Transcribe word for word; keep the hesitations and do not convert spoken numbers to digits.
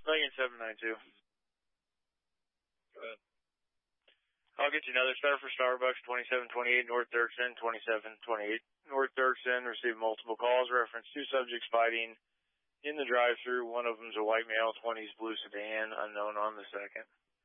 Lincoln seven nine two. Go ahead. I'll get you another star for Starbucks, twenty-seven twenty-eight North Dirksen, twenty-seven twenty-eight North Dirksen. Received multiple calls, reference two subjects fighting in the drive-thru. One of them's a white male, twenties blue sedan, unknown on the second.